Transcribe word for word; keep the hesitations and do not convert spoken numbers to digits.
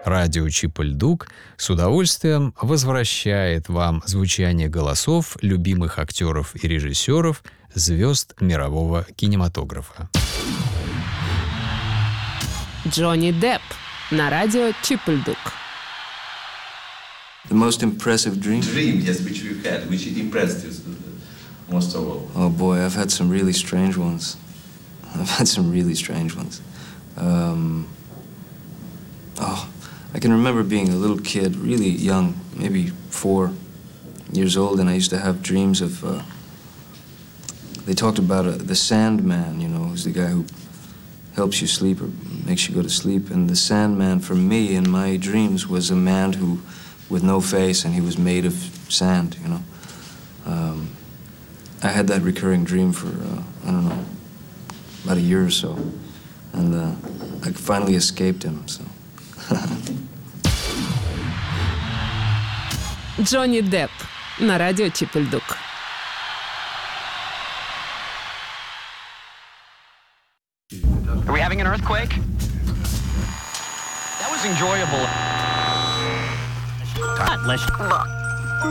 Радио Чип-и-Ль-Дук с удовольствием возвращает вам звучание голосов любимых актеров и режиссеров, звезд мирового кинематографа. Джонни Депп на радио Чип-и-Ль-Дук. The most impressive dream? Dream, yes, which you had, which impressed you most of all. Oh boy, I've had some really strange ones. I've had some really strange ones. Um, oh, I can remember being a little kid, really young, maybe four years old, and I used to have dreams of, uh, they talked about uh, the Sandman, you know, who's the guy who helps you sleep or makes you go to sleep. And the Sandman, for me, in my dreams, was a man who, with no face, and he was made of sand, you know. Um, I had that recurring dream for, uh, I don't know, about a year or so. And uh, I finally escaped him, so. Джонни Депп на радио Чип-и-Ль-Дук. Are we having an earthquake? That was enjoyable. Let's